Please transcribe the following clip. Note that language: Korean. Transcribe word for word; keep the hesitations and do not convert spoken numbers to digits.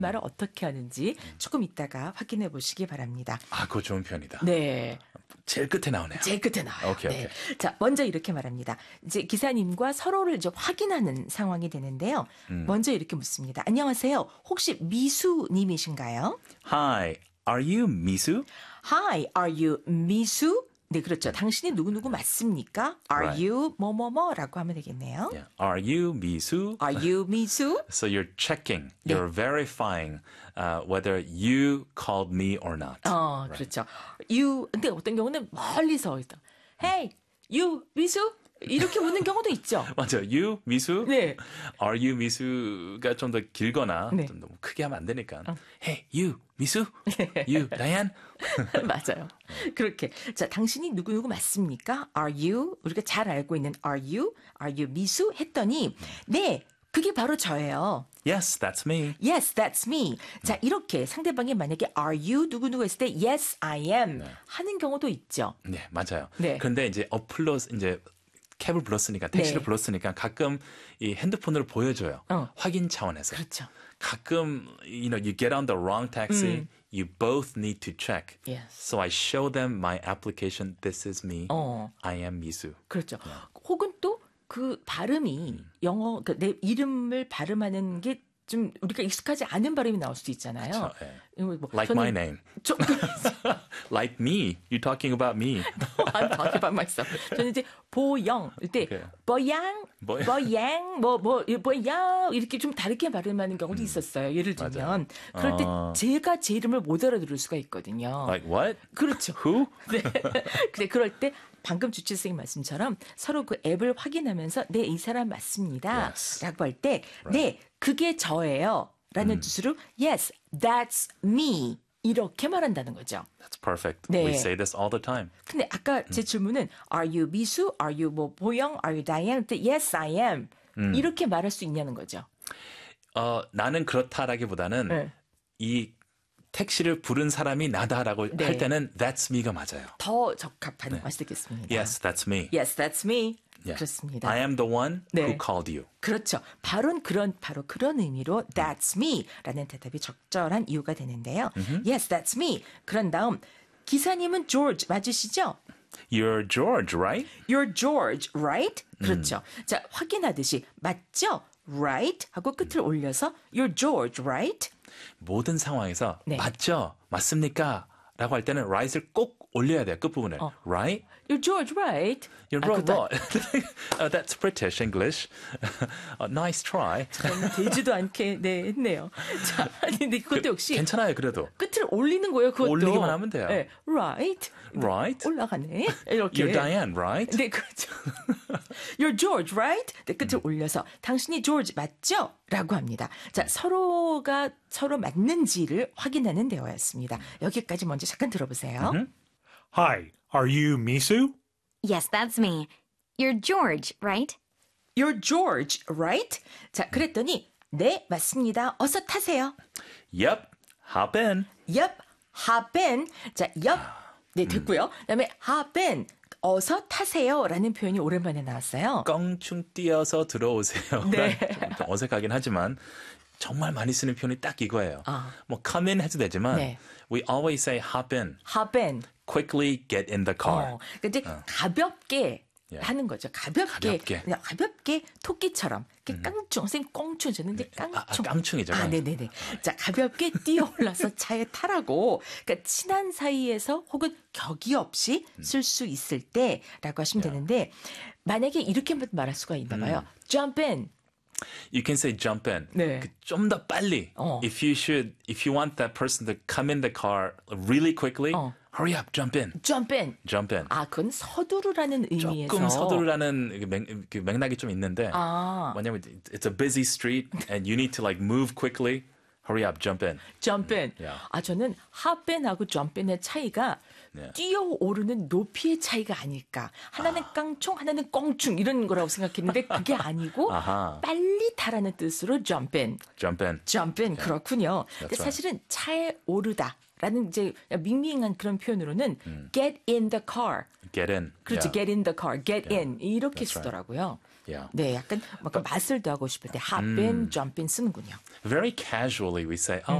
말을 어떻게 하는지 조금 이따가 확인해 보시기 바랍니다. 아, 그거 좋은 표현이다. 네. 제일 끝에 나오네요. 제일 끝에 나와요. 오케이, 네. 오케이. 자, 먼저 이렇게 말합니다. 이제 기사님과 서로를 이제 확인하는 상황이 되는데요. 음. 먼저 이렇게 묻습니다. 안녕하세요. 혹시 미수님이신가요? Hi, are you Misu? Hi, are you 미수? 네, 그렇죠. 당신이 누구누구 맞습니까? Are Right. you 뭐뭐뭐라고 하면 되겠네요. Yeah. Are you Misu? Are you 미수? So you're checking, 네. you're verifying uh, whether you called me or not. 어, 그렇죠. You, 근데 어떤 경우는 멀리서 있다. Hey, you 미수? 이렇게 묻는 경우도 있죠. 맞아요. You, 미수? 네. Are you, 미수가 좀 더 길거나 네. 좀 너무 크게 하면 안 되니까. Hey, you, 미수? You, Diane? 맞아요. 그렇게. 자, 당신이 누구누구 맞습니까? Are you? 우리가 잘 알고 있는 Are you? Are you 미수? 했더니 네, 그게 바로 저예요. Yes, that's me. Yes, that's me. 자, 이렇게 상대방이 만약에 Are you? 누구누구 했을 때 Yes, I am 하는 경우도 있죠. 네, 맞아요. 네. 그런데 이제 어플로 이제 캡을 불렀으니까 택시를 네. 불렀으니까 가끔 이 핸드폰으로 보여줘요. 어. 확인 차원에서. 그렇죠. 가끔 you know you get on the wrong taxi, you both need to check. Yes. So I show them my application. This is me. 어. I am Misu. 그렇죠. 혹은 또 그 발음이 영어, 그러니까 내 이름을 발음하는 게 좀 우리가 익숙하지 않은 발음이 나올 수도 있잖아요. 그렇죠, 예. 이거 뭐 Like 저는 my name. 저, Like me. You're talking about me. I'm talking about myself. 저는 이제 보영 이때 오케이. 보양, 뭐야? 보양, 뭐뭐 보양 이렇게 좀 다르게 발음하는 경우도 있었어요. 예를 들면 그럴 때 어. 제가 제 이름을 못 알아들을 수가 있있거든요. Like what? 그렇죠. Who? 네. 근데 그럴 때 방금 주치 선생님 말씀처럼 서로 그 앱을 확인하면서 네, 이 사람 맞습니다. Yes. 라고 할 때 네, 그게 저예요. 라는 뜻으로 Yes, that's me. 이렇게 말한다는 거죠. That's perfect. 네. We say this all the time. 근데 아까 제 질문은 Are you 미수? Are you 뭐 보영? Are you Diane? 그때 Yes, I am. 이렇게 말할 수 있냐는 거죠. 어, 나는 그렇다라기보다는 네. 이 택시를 부른 사람이 나다라고 네. 할 때는 that's me가 맞아요. 더 적합한 맛이 되겠습니다. Yes, that's me. Yes, that's me. Yeah. 그렇습니다. I am the one 네. who called you. 그렇죠. 바로 그런 바로 그런 의미로 That's me라는 대답이 적절한 이유가 되는데요. Yes, that's me. 그런 다음 기사님은 George 맞으시죠? You're George, right? You're George, right? 그렇죠. 자, 확인하듯이 맞죠? Right? 하고 끝을 올려서 You're George, right? 모든 상황에서 네. 맞죠? 맞습니까? 라고 할 때는 right을 꼭 올려야 돼요. 끝부분에. 어. Right? You're George, right? You're 아, right. 그것도 right. uh, that's British English. uh, nice try. 정말 되지도 않게 네, 했네요. 자, 아니, 근데 그것도 역시 괜찮아요, 그래도. 끝을 올리는 거예요. 그것도. 올리기만 하면 돼요. 네, right? Right? 올라가네. 이렇게. You're Diane, right? 네, 그렇죠. You're George, right? 네, 끝을 올려서 당신이 George 맞죠? 라고 합니다. 자, 서로가 서로 맞는지를 확인하는 대화였습니다. 여기까지 먼저 잠깐 들어보세요. Hi, are you Misu? Yes, that's me. You're George, right? You're George, right? 자, 그랬더니 네, 맞습니다. 어서 타세요. Yep. Hop in. Yup, hop in. 자, yup. 네, 됐고요. 그다음에 hop in. 어서 타세요라는 표현이 오랜만에 나왔어요. 껑충 뛰어서 들어오세요. 네. 좀 어색하긴 하지만 정말 많이 쓰는 표현이 딱 이거예요. 아. 뭐 come in 해도 되지만 네. we always say hop in. hop in. Quickly get in the car. 어, 근데 가볍게 예. 하는 거죠. 가볍게, 가볍게. 그냥 가볍게 토끼처럼 이렇게 깡충, 선생님 꽁충 저는데 깡충. 아, 아, 깡충이죠, 아, 깡충. 네네네. 자, 가볍게 뛰어올라서 차에 타라고. 그러니까 친한 사이에서 혹은 격이 없이 쓸 수 있을 때라고 하시면 되는데 만약에 이렇게 말할 수가 있나 봐요. Jump in. You can say jump in. 네. 좀 더 빨리. 어. If you should, if you want that person to come in the car really quickly, 어. hurry up, jump in. Jump in. Jump in. 아, 그건 서두르라는 의미에서. 조금 서두르라는 그 맥, 그 맥락이 좀 있는데 아. 뭐냐면 it's a busy street and you need to like move quickly. Hurry up, jump in. jump in. Yeah. 아, 저는 hop in하고 jump in의 차이가 네. 뛰어오르는 높이의 차이가 아닐까. 하나는 깡총, 하나는 꽁충 이런 거라고 생각했는데 그게 아니고 아하. 빨리 타라는 뜻으로 jump in. Jump in. jump in. 그렇군요. 근데 right. 사실은 차에 오르다. 라는 이제 밍밍한 그런 표현으로는 get in the car. Get in. 그렇죠. Yeah. get in the car, get in 이렇게 That's right. 쓰더라고요. Yeah. 네, 약간 뭔가 맛을 더하고 싶을 때 hop in, jump in 쓰는군요. Very casually we say, oh,